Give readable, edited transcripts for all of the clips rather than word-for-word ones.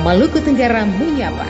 Maluku Tenggara menyapa.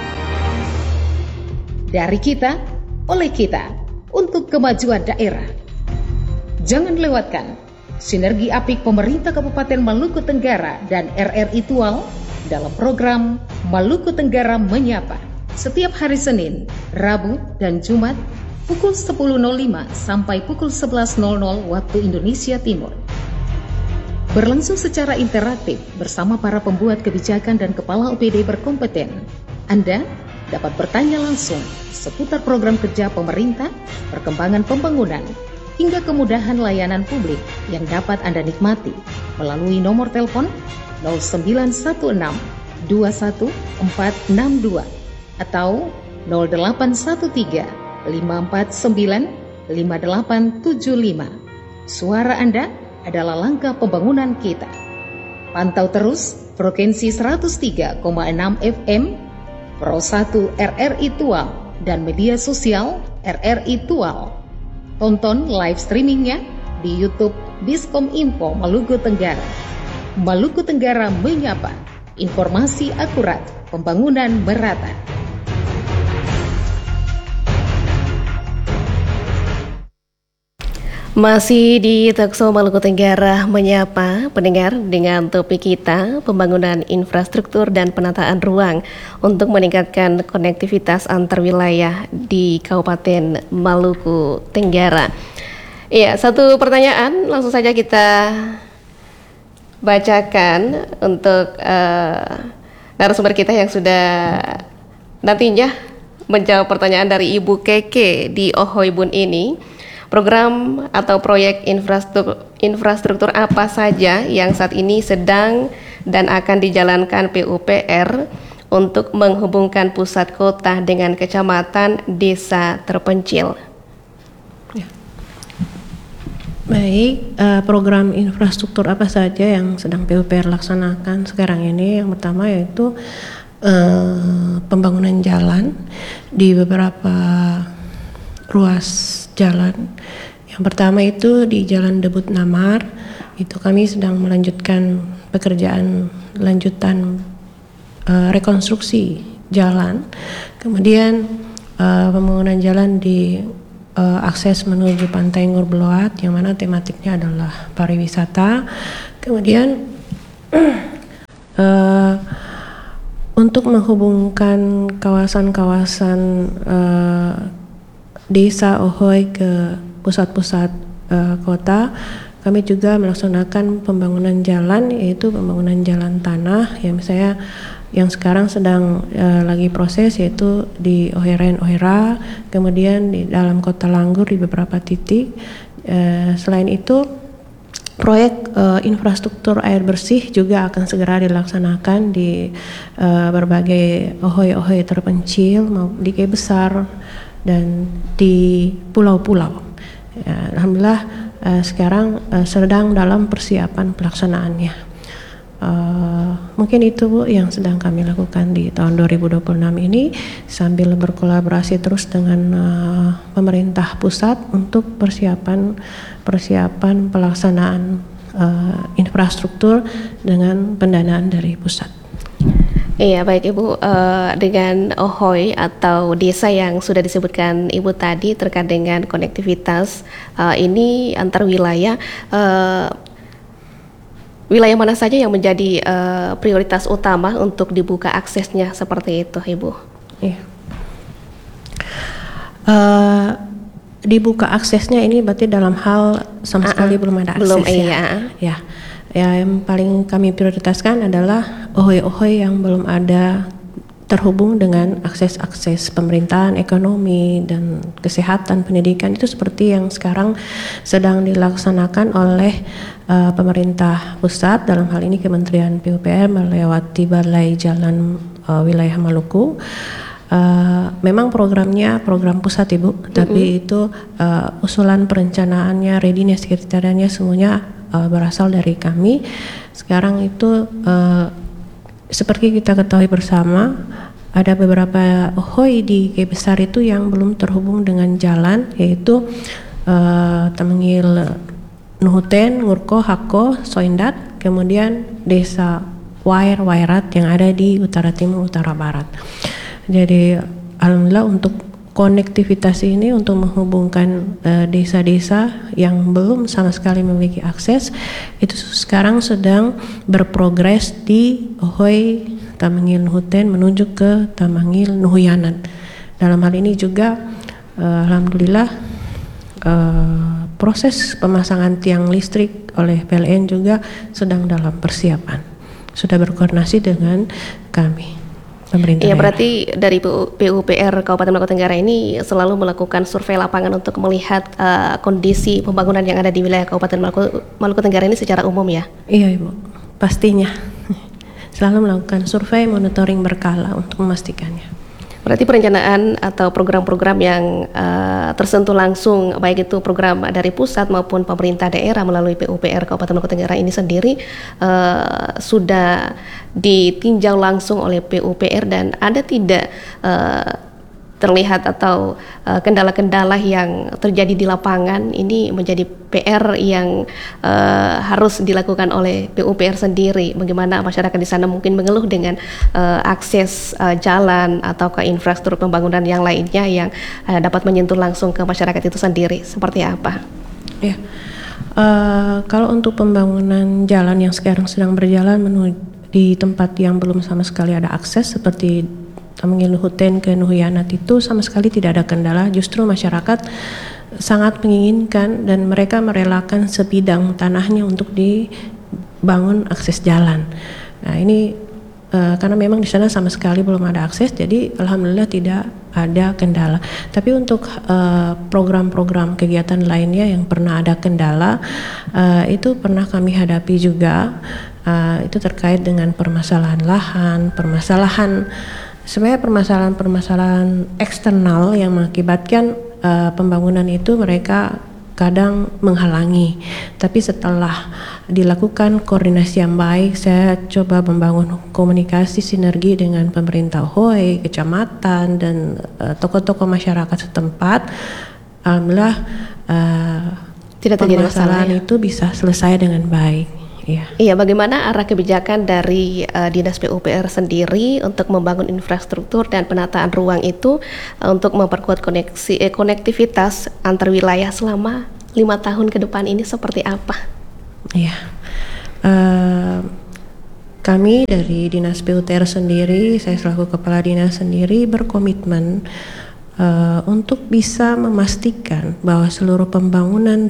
Dari kita, oleh kita, untuk kemajuan daerah. Jangan lewatkan sinergi apik pemerintah Kabupaten Maluku Tenggara dan RRI Tual dalam program Maluku Tenggara Menyapa setiap hari Senin, Rabu, dan Jumat pukul 10.05 sampai pukul 11.00 waktu Indonesia Timur. Berlangsung secara interaktif bersama para pembuat kebijakan dan kepala OPD berkompeten. Anda dapat bertanya langsung seputar program kerja pemerintah, perkembangan pembangunan, hingga kemudahan layanan publik yang dapat Anda nikmati melalui nomor telepon 0916 21462 atau 0813 549 5875. Suara Anda adalah langkah pembangunan kita. Pantau terus frekuensi 103,6 FM Pro 1 RRI Tual dan media sosial RRI Tual. Tonton live streamingnya di YouTube Biskom Info Maluku Tenggara. Maluku Tenggara menyapa, informasi akurat, pembangunan merata. Masih di Talkshow Maluku Tenggara menyapa pendengar dengan topik kita pembangunan infrastruktur dan penataan ruang untuk meningkatkan konektivitas antar wilayah di Kabupaten Maluku Tenggara. Iya, satu pertanyaan langsung saja kita bacakan untuk narasumber kita yang sudah nantinya menjawab pertanyaan dari Ibu Keke di Ohoy Bun ini. Program atau proyek infrastruktur apa saja yang saat ini sedang dan akan dijalankan PUPR untuk menghubungkan pusat kota dengan kecamatan desa terpencil? Ya. Baik, program infrastruktur apa saja yang sedang PUPR laksanakan sekarang ini? Yang pertama yaitu pembangunan jalan di beberapa ruas jalan. Yang pertama itu di Jalan Debut Namar, itu kami sedang melanjutkan pekerjaan lanjutan rekonstruksi jalan. Kemudian pembangunan jalan di akses menuju Pantai Ngurbeloat yang mana tematiknya adalah pariwisata. Kemudian untuk menghubungkan kawasan-kawasan desa Ohoy ke pusat-pusat kota, kami juga melaksanakan pembangunan jalan, yaitu pembangunan jalan tanah yang misalnya yang sekarang sedang lagi proses, yaitu di Oheren Ohera, kemudian di dalam kota Langgur di beberapa titik. Selain itu proyek infrastruktur air bersih juga akan segera dilaksanakan di berbagai Ohoy-Ohoy terpencil, di Kei Besar, dan di pulau-pulau. Ya, alhamdulillah sekarang sedang dalam persiapan pelaksanaannya. Mungkin itu Bu yang sedang kami lakukan di tahun 2026 ini sambil berkolaborasi terus dengan pemerintah pusat untuk persiapan pelaksanaan infrastruktur dengan pendanaan dari pusat. Iya, baik Ibu, dengan Ohoy atau desa yang sudah disebutkan Ibu tadi terkait dengan konektivitas ini antar wilayah, wilayah mana saja yang menjadi prioritas utama untuk dibuka aksesnya seperti itu Ibu? Iya. Dibuka aksesnya ini berarti dalam hal sama sekali belum ada akses. Belum, ya. Ya, yang paling kami prioritaskan adalah Ohoy-Ohoy yang belum ada terhubung dengan akses-akses pemerintahan, ekonomi, dan kesehatan, pendidikan. Itu seperti yang sekarang sedang dilaksanakan oleh pemerintah pusat, dalam hal ini Kementerian PUPR melewati Balai Jalan Wilayah Maluku. Memang programnya program pusat Ibu, tapi itu usulan perencanaannya, readiness kriterianya semuanya berasal dari kami. Sekarang itu seperti kita ketahui bersama, ada beberapa Ohoy di Kei Besar itu yang belum terhubung dengan jalan, yaitu Temengil, Nuhuten, Ngurko, Hako, Soindat, kemudian desa wire-wirat yang ada di utara timur, utara barat. Jadi alhamdulillah untuk konektivitas ini untuk menghubungkan desa-desa yang belum sama sekali memiliki akses itu sekarang sedang berprogres di Ohoi Tamangil Nuhuten menuju ke Tamangil Nuhuyanan. Dalam hal ini juga alhamdulillah proses pemasangan tiang listrik oleh PLN juga sedang dalam persiapan. Sudah berkoordinasi dengan kami. Iya, berarti dari PUPR Kabupaten Maluku Tenggara ini selalu melakukan survei lapangan untuk melihat kondisi pembangunan yang ada di wilayah Kabupaten Maluku Tenggara ini secara umum ya? Iya Ibu, pastinya. Selalu melakukan survei monitoring berkala untuk memastikannya. Berarti perencanaan atau program-program yang tersentuh langsung, baik itu program dari pusat maupun pemerintah daerah melalui PUPR Kabupaten Maluku Tenggara ini sendiri sudah ditinjau langsung oleh PUPR, dan ada tidak terlihat atau kendala-kendala yang terjadi di lapangan ini menjadi PR yang harus dilakukan oleh PUPR sendiri. Bagaimana masyarakat di sana mungkin mengeluh dengan akses jalan atau ke infrastruktur pembangunan yang lainnya yang dapat menyentuh langsung ke masyarakat itu sendiri. Seperti apa? Ya, kalau untuk pembangunan jalan yang sekarang sedang berjalan menuju di tempat yang belum sama sekali ada akses seperti Tamangil Nuhuten ke Nuhuyanat itu sama sekali tidak ada kendala. Justru masyarakat sangat menginginkan dan mereka merelakan sebidang tanahnya untuk dibangun akses jalan. Nah ini karena memang di sana sama sekali belum ada akses, jadi alhamdulillah tidak ada kendala. Tapi untuk program-program kegiatan lainnya yang pernah ada kendala itu pernah kami hadapi juga. Itu terkait dengan permasalahan lahan, sebenarnya permasalahan eksternal yang mengakibatkan pembangunan itu mereka kadang menghalangi. Tapi setelah dilakukan koordinasi yang baik, saya coba membangun komunikasi sinergi dengan pemerintah Ohoi, kecamatan, dan tokoh-tokoh masyarakat setempat. Alhamdulillah tidak terjadi permasalahan itu bisa selesai dengan baik. Iya, bagaimana arah kebijakan dari Dinas PUPR sendiri untuk membangun infrastruktur dan penataan ruang itu untuk memperkuat konektivitas antar wilayah selama 5 tahun ke depan ini seperti apa? Iya, kami dari Dinas PUPR sendiri, saya selaku Kepala Dinas sendiri berkomitmen untuk bisa memastikan bahwa seluruh pembangunan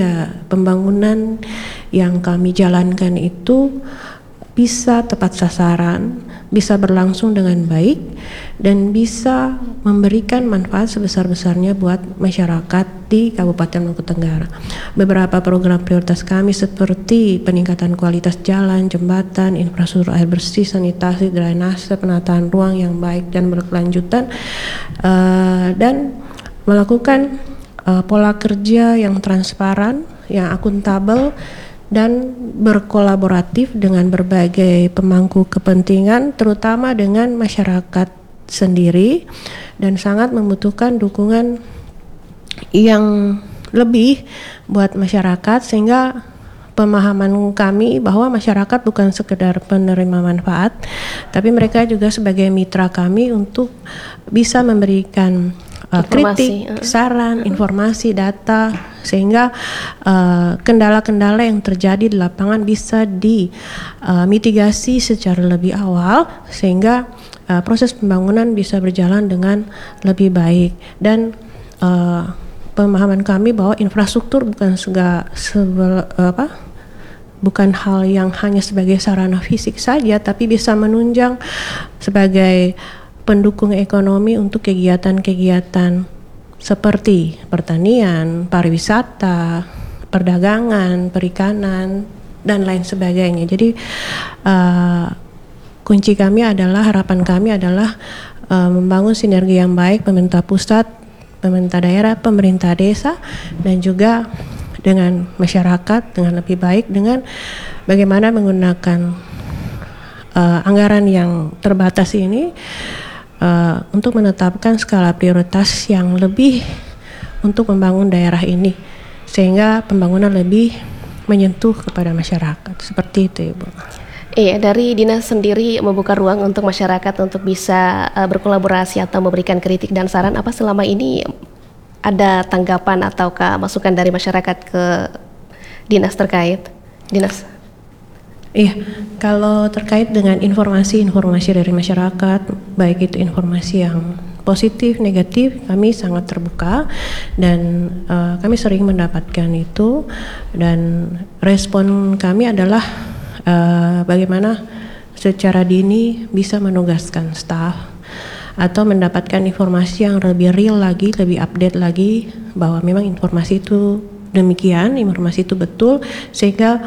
yang kami jalankan itu bisa tepat sasaran, bisa berlangsung dengan baik, dan bisa memberikan manfaat sebesar-besarnya buat masyarakat di Kabupaten Maluku Tenggara. Beberapa program prioritas kami seperti peningkatan kualitas jalan, jembatan, infrastruktur air bersih, sanitasi, drainase, penataan ruang yang baik dan berkelanjutan, dan melakukan pola kerja yang transparan, yang akuntabel, dan berkolaboratif dengan berbagai pemangku kepentingan, terutama dengan masyarakat sendiri, dan sangat membutuhkan dukungan yang lebih buat masyarakat, sehingga pemahaman kami bahwa masyarakat bukan sekedar penerima manfaat, tapi mereka juga sebagai mitra kami untuk bisa memberikan kritik, saran, informasi, data, sehingga kendala-kendala yang terjadi di lapangan bisa dimitigasi secara lebih awal, sehingga proses pembangunan bisa berjalan dengan lebih baik. Dan pemahaman kami bahwa infrastruktur bukan hal yang hanya sebagai sarana fisik saja, tapi bisa menunjang sebagai pendukung ekonomi untuk kegiatan-kegiatan seperti pertanian, pariwisata, perdagangan, perikanan, dan lain sebagainya. Jadi kunci kami adalah, harapan kami adalah membangun sinergi yang baik pemerintah pusat, pemerintah daerah, pemerintah desa, dan juga dengan masyarakat dengan lebih baik, dengan bagaimana menggunakan anggaran yang terbatas ini untuk menetapkan skala prioritas yang lebih untuk membangun daerah ini, sehingga pembangunan lebih menyentuh kepada masyarakat. Seperti itu, Ibu. Iya, dari dinas sendiri membuka ruang untuk masyarakat untuk bisa berkolaborasi atau memberikan kritik dan saran. Apa selama ini ada tanggapan ataukah masukan dari masyarakat ke dinas terkait? Dinas. Iya, kalau terkait dengan informasi dari masyarakat, baik itu informasi yang positif, negatif, kami sangat terbuka dan kami sering mendapatkan itu, dan respon kami adalah bagaimana secara dini bisa menugaskan staf atau mendapatkan informasi yang lebih real lagi, lebih update lagi, bahwa memang informasi itu demikian, informasi itu betul, sehingga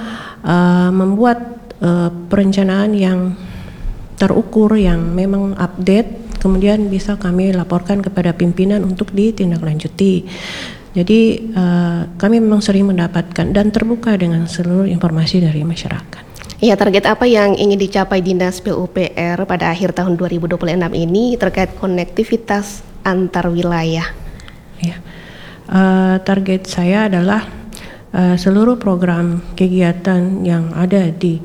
membuat perencanaan yang terukur, yang memang update, kemudian bisa kami laporkan kepada pimpinan untuk ditindaklanjuti. Jadi kami memang sering mendapatkan dan terbuka dengan seluruh informasi dari masyarakat. Ya, target apa yang ingin dicapai Dinas PUPR pada akhir tahun 2026 ini terkait konektivitas antar wilayah? Ya, target saya adalah seluruh program kegiatan yang ada di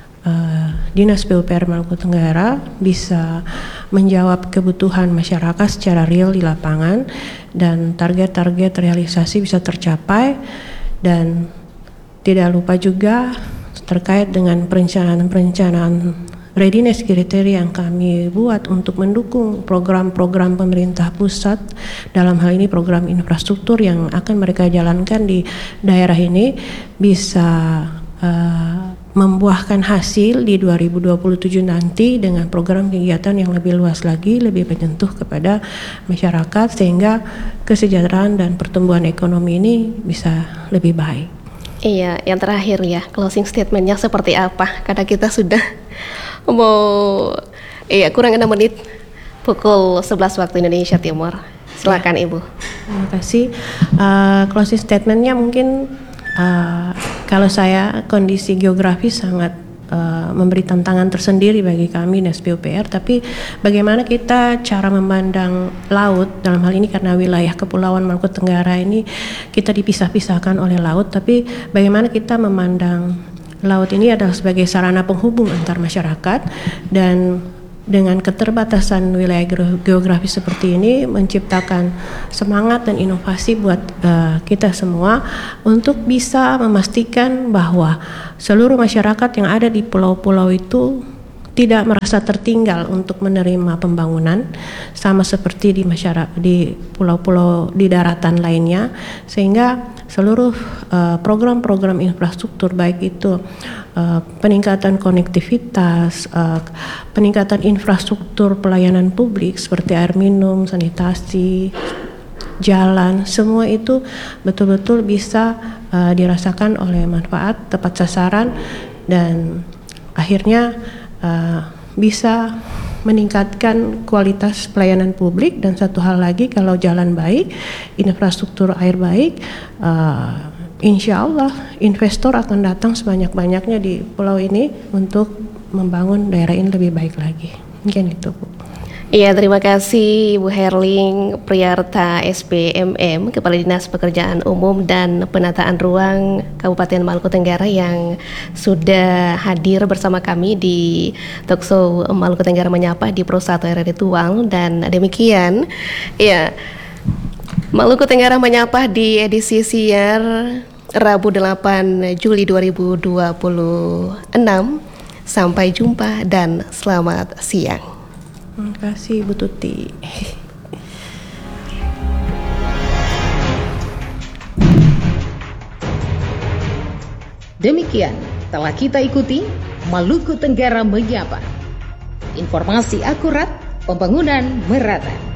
Dinas PUPR Maluku Tenggara bisa menjawab kebutuhan masyarakat secara real di lapangan, dan target-target realisasi bisa tercapai. Dan tidak lupa juga terkait dengan perencanaan readiness criteria yang kami buat untuk mendukung program-program pemerintah pusat, dalam hal ini program infrastruktur yang akan mereka jalankan di daerah ini, bisa membuahkan hasil di 2027 nanti dengan program kegiatan yang lebih luas lagi, lebih menyentuh kepada masyarakat, sehingga kesejahteraan dan pertumbuhan ekonomi ini bisa lebih baik. Iya, yang terakhir ya, closing statementnya seperti apa? Karena kita sudah mau kurang 6 menit pukul 11 waktu Indonesia Timur. Silakan Ibu. Terima kasih. Closing statementnya mungkin kalau saya, kondisi geografis sangat memberi tantangan tersendiri bagi kami Dinas PUPR, tapi bagaimana kita cara memandang laut, dalam hal ini karena wilayah Kepulauan Maluku Tenggara ini kita dipisah-pisahkan oleh laut, tapi bagaimana kita memandang laut ini adalah sebagai sarana penghubung antar masyarakat, dan dengan keterbatasan wilayah geografis seperti ini menciptakan semangat dan inovasi buat kita semua untuk bisa memastikan bahwa seluruh masyarakat yang ada di pulau-pulau itu tidak merasa tertinggal untuk menerima pembangunan, sama seperti di pulau-pulau di daratan lainnya, sehingga seluruh program-program infrastruktur, baik itu peningkatan konektivitas, peningkatan infrastruktur pelayanan publik seperti air minum, sanitasi, jalan, semua itu betul-betul bisa dirasakan oleh manfaat tepat sasaran, dan akhirnya bisa meningkatkan kualitas pelayanan publik. Dan satu hal lagi, kalau jalan baik, infrastruktur air baik, insya Allah investor akan datang sebanyak-banyaknya di pulau ini untuk membangun daerah ini lebih baik lagi. Mungkin itu, Bu. Iya, terima kasih Bu Herling Priyarta SPMM, Kepala Dinas Pekerjaan Umum dan Penataan Ruang Kabupaten Maluku Tenggara, yang sudah hadir bersama kami di Talkshow Maluku Tenggara Menyapa di Pro 1 RRI Tual. Dan demikian ya, Maluku Tenggara Menyapa di edisi siar Rabu 8 Juli 2026. Sampai jumpa dan selamat siang. Terima kasih Bu Tuti. Demikian telah kita ikuti Maluku Tenggara Menyapa. Informasi akurat, pembangunan merata.